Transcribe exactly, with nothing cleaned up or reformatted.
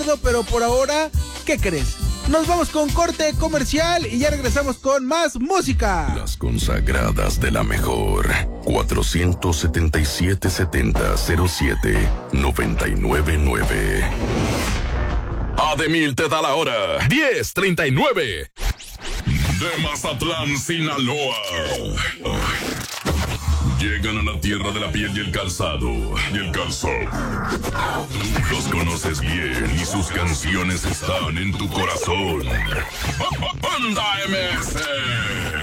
todo, pero por ahora, ¿qué crees? Nos vamos con corte comercial y ya regresamos con más música. Las consagradas de la mejor. cuatrocientos setenta y siete, setenta, cero siete, noventa y nueve nueve. Ademil te da la hora. diez treinta y nueve. De Mazatlán, Sinaloa. Llegan a la tierra de la piel y el calzado. Y el calzón. Tú los conoces bien y sus canciones están en tu corazón. Banda M S.